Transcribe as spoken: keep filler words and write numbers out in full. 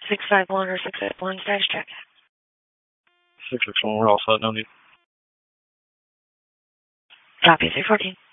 six five one or six eight one, status check. six six one, we're all set, no need. Copy, three fourteen.